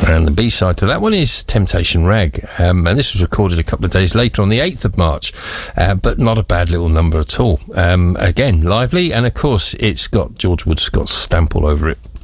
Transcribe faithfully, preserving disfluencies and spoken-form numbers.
And the B-side to that one is Temptation Rag. Um, and this was recorded a couple of days later on the eighth of March. Uh, but not a bad little number at all. Um, again, lively. And, of course, it's got George Woodscott's stamp all over it.